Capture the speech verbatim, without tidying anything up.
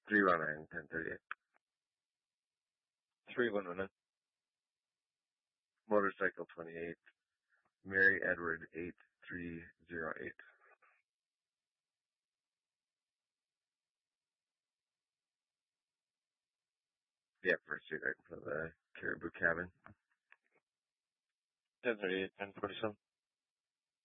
three one nine, ten thirty-eight. three one one nine. Motorcycle twenty-eight. Mary Edward eight three zero eight. Yeah, First Street right in front of the Caribou Cabin. ten thirty-eight, ten forty-seven.